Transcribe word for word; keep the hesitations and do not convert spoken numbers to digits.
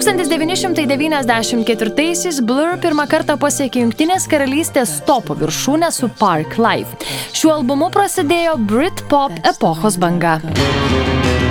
tūkstantis devyni šimtai devyniasdešimt ketvirtaisiais Blur pirmą kartą pasiekė Jungtinės karalystės topo viršūnę su Park Life. Šiuo albumu prasidėjo Britpop epochos banga.